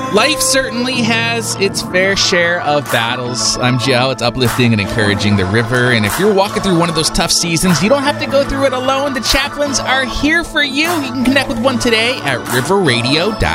Life certainly has its fair share of battles. I'm Joe. It's uplifting and encouraging the river. And if you're walking through one of those tough seasons, you don't have to go through it alone. The chaplains are here for you. You can connect with one today at riverradio.ca.